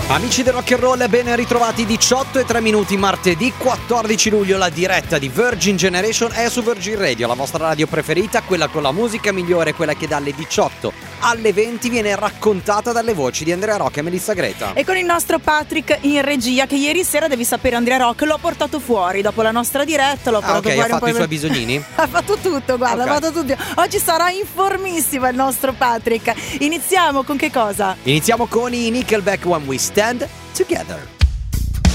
Amici del rock and roll, ben ritrovati. 18:03, martedì 14 luglio. La diretta di Virgin Generation è su Virgin Radio, la vostra radio preferita, quella con la musica migliore, quella che dalle 18 alle 20 viene raccontata dalle voci di Andrea Rock e Melissa Greta. E con il nostro Patrick in regia, che ieri sera, devi sapere, Andrea Rock l'ho portato fuori dopo la nostra diretta. L'ho portato fuori, ha fatto i suoi bisognini? Ha fatto tutto, guarda, ha fatto tutto. Oggi sarà informissimo il nostro Patrick. Iniziamo con che cosa? Iniziamo con i Nickelback, When We Stand Together.